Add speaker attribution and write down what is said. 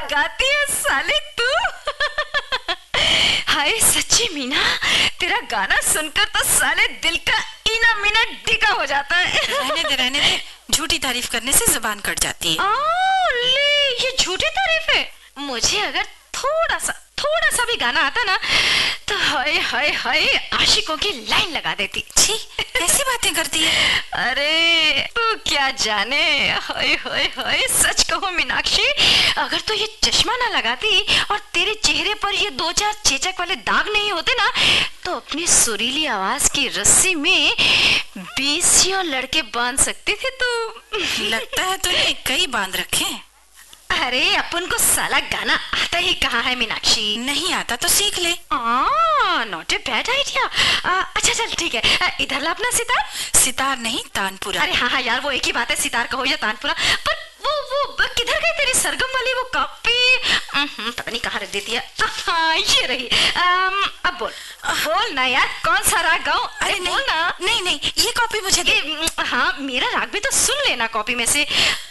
Speaker 1: गाती है साले तू। हाय सच्ची मीना, तेरा गाना सुनकर तो साले दिल का इना मीना डिगा हो जाता है।
Speaker 2: रहने दे, झूठी तारीफ करने से जुबान कट जाती है।
Speaker 1: ले, ये झूठी तारीफ है। मुझे अगर थोड़ा सा भी गाना आता ना तो हाय हाय हाय आशिकों की लाइन लगा देती।
Speaker 2: छी, कैसी बातें करती है।
Speaker 1: अरे तू क्या जाने, हाय हाय हाय सच कहो मीनाक्षी, अगर तो ये चश्मा ना लगाती और तेरे चेहरे पर ये 2-4 चेचक वाले दाग नहीं होते ना तो अपनी सुरीली आवाज की रस्सी में 20 लड़के बांध सकते थे तू।
Speaker 2: लगता है तूने कई बांध रखे।
Speaker 1: अरे अपन को साला गाना आता ही कहाँ है मीनाक्षी।
Speaker 2: नहीं आता तो सीख ले।
Speaker 1: Not a bad idea. अच्छा चल ठीक है, इधर ला अपना सितार।
Speaker 2: सितार नहीं, तानपुरा।
Speaker 1: अरे हाँ यार, वो एक ही बात है, सितार कहो या तानपुरा। पर वो किधर गई तेरी सरगम वाली वो कॉपी? पता नहीं कहाँ रख देती है। हाँ ये रही। अब बोल ना यार, कौन सा राग गाऊं?
Speaker 2: अरे
Speaker 1: बोल ना।
Speaker 2: नहीं, ये कॉपी मुझे दे।
Speaker 1: हाँ मेरा राग भी तो सुन लेना कॉपी में से।